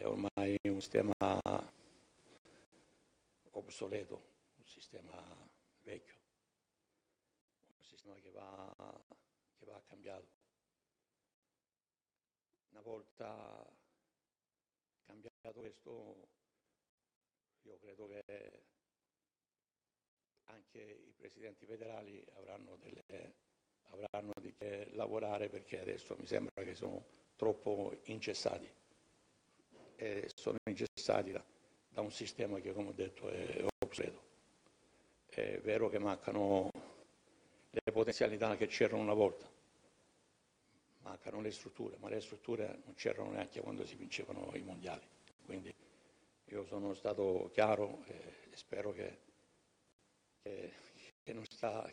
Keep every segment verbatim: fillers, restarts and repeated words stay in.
ormai un sistema obsoleto, un sistema vecchio, un sistema che va, che va cambiato. Una volta cambiato questo, io credo che anche i presidenti federali avranno, delle, avranno di che lavorare, perché adesso mi sembra che sono troppo ingessati e sono ingessati da, da un sistema che, come ho detto, è obsoleto. È vero che mancano le potenzialità che c'erano una volta, mancano le strutture, ma le strutture non c'erano neanche quando si vincevano i mondiali. Quindi io sono stato chiaro e spero che, che, che, non, sta,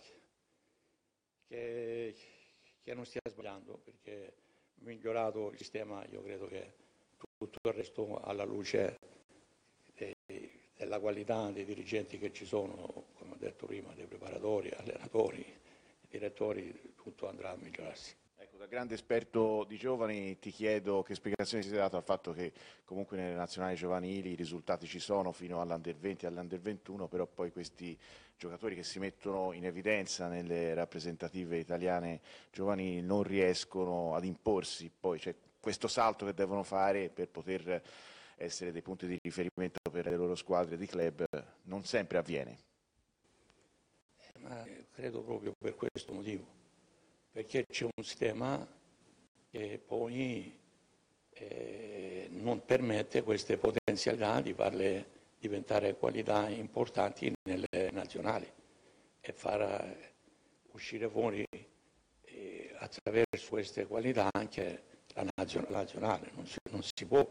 che, che non stia sbagliando, perché migliorato il sistema, io credo che tutto il resto, alla luce dei, della qualità dei dirigenti che ci sono, come ho detto prima, dei preparatori, allenatori, direttori, tutto andrà a migliorarsi. Ecco, da grande esperto di giovani ti chiedo che spiegazione si è dato al fatto che comunque nelle nazionali giovanili i risultati ci sono fino all'Under venti e all'Under ventuno, però poi questi giocatori che si mettono in evidenza nelle rappresentative italiane giovanili non riescono ad imporsi, poi c'è questo salto che devono fare per poter essere dei punti di riferimento per le loro squadre di club, non sempre avviene. Eh, ma credo proprio per questo motivo, perché c'è un sistema che poi eh, non permette queste potenzialità di farle diventare qualità importanti nelle nazionali e far uscire fuori eh, attraverso queste qualità anche la nazionale. Non si, non si può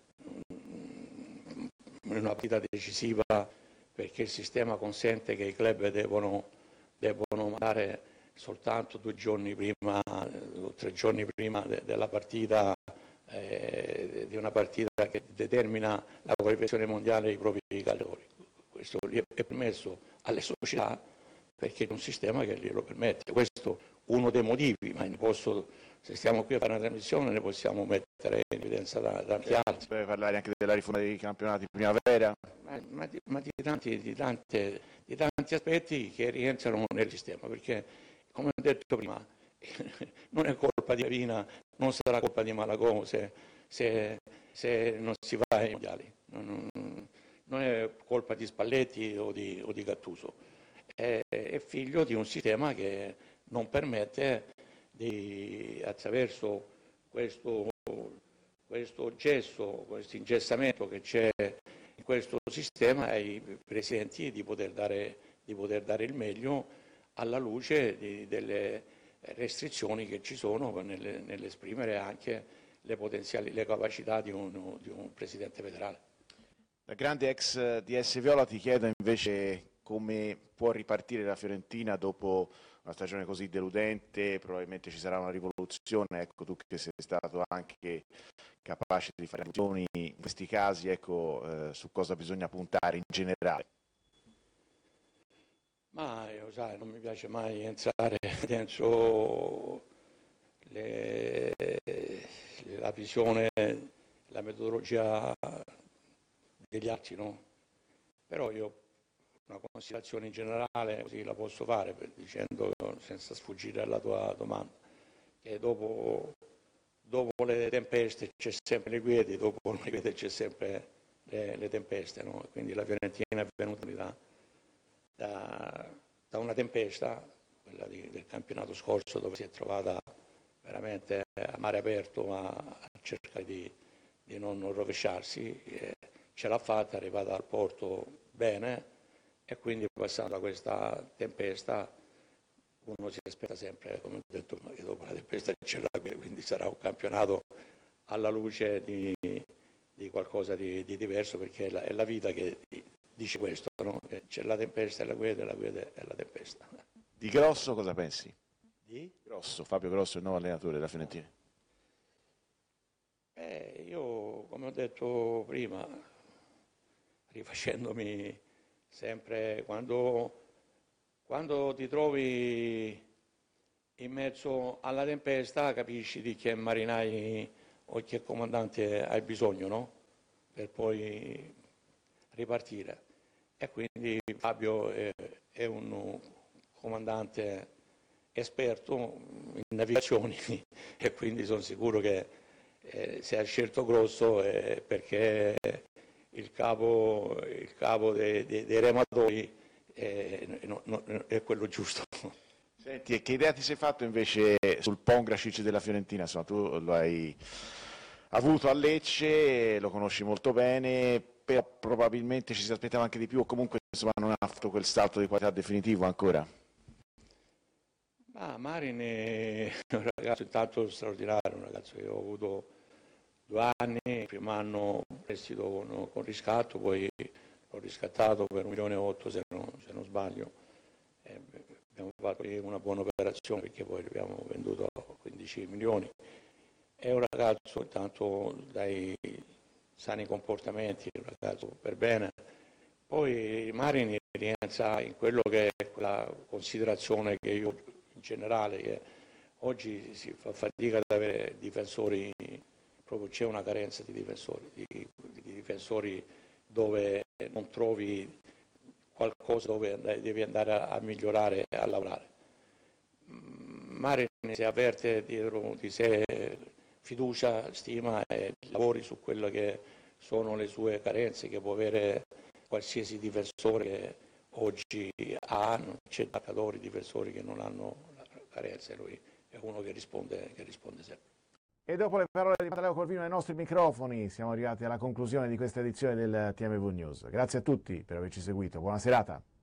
in una partita decisiva, perché il sistema consente che i club devono, devono mandare soltanto due giorni prima o tre giorni prima de, della partita, eh, di una partita che determina la qualificazione mondiale dei propri calciatori. Questo è permesso alle società perché è un sistema che glielo permette. Questo è uno dei motivi, ma ne posso, se stiamo qui a fare una trasmissione ne possiamo mettere in evidenza da, tanti altri. Per parlare anche della riforma dei campionati primavera. Ma, ma, di, ma di, tanti, di, tante, di tanti aspetti che rientrano nel sistema, perché come ho detto prima non è colpa di Pavina, non sarà colpa di Malagò se, se, se non si va ai mondiali, non, non è colpa di Spalletti o di, o di Gattuso, è, è figlio di un sistema che non permette di, attraverso questo, questo gesso, questo ingessamento che c'è in questo sistema, ai presidenti di poter dare, di poter dare il meglio alla luce di, delle restrizioni che ci sono nelle, nell'esprimere anche le potenziali, le capacità di un, di un presidente federale. Da grande ex D S Viola ti chiedo invece come può ripartire la Fiorentina dopo una stagione così deludente, probabilmente ci sarà una rivoluzione, ecco, tu che sei stato anche capace di fare rivoluzioni in questi casi, ecco, eh, su cosa bisogna puntare in generale. Ma io sai, non mi piace mai entrare dentro le, la visione, la metodologia degli altri, no? Però io una considerazione in generale così la posso fare, per, dicendo, senza sfuggire alla tua domanda, che dopo, dopo le tempeste c'è sempre le quieti, dopo le quieti c'è sempre le, le tempeste, no? Quindi la Fiorentina è venuta da, da, da una tempesta, quella di, del campionato scorso, dove si è trovata veramente a mare aperto a, a cercare di, di non rovesciarsi, e ce l'ha fatta, è arrivata al porto bene, e quindi passando da questa tempesta uno si aspetta sempre, come ho detto, che dopo la tempesta c'è la quiete, quindi sarà un campionato alla luce di, di qualcosa di, di diverso, perché è la, è la vita che dice questo, no? Che c'è la tempesta e la quiete, la quiete e la tempesta. Di Grosso cosa pensi? Di? Grosso, Fabio Grosso, il nuovo allenatore della Fiorentina. Eh, io, come ho detto prima, rifacendomi sempre, quando, quando ti trovi in mezzo alla tempesta capisci di che marinai o che comandante hai bisogno, no? per poi ripartire. E quindi Fabio è, è un comandante esperto in navigazioni e quindi sono sicuro che eh, se ha scelto Grosso è perché il capo, il capo dei, dei, dei rematori è, no, no, è quello giusto. Senti, e che idea ti sei fatto invece sul Pongracic della Fiorentina? Insomma, tu lo hai avuto a Lecce, lo conosci molto bene, però probabilmente ci si aspettava anche di più, o comunque insomma, non ha fatto quel salto di qualità definitivo ancora. Ma Marin è un ragazzo intanto straordinario, un ragazzo che ho avuto due anni, il primo anno prestito con, con riscatto, poi l'ho riscattato per un milione e otto se non, se non sbaglio. E abbiamo fatto una buona operazione perché poi l'abbiamo venduto a quindici milioni. È un ragazzo intanto dai sani comportamenti, un ragazzo per bene. Poi Marin rientra in quello che è quella considerazione che io in generale, che oggi si fa fatica ad avere difensori, proprio c'è una carenza di difensori, di, di difensori dove non trovi qualcosa dove devi andare a, a migliorare e a lavorare. Marin si avverte dietro di sé fiducia, stima e lavori su quello che sono le sue carenze che può avere qualsiasi difensore che oggi ha, non c'è giocatori, difensori che non hanno la carenza, lui è uno che risponde, che risponde sempre. E dopo le parole di Matteo Corvino ai nostri microfoni siamo arrivati alla conclusione di questa edizione del T M V News. Grazie a tutti per averci seguito, buona serata.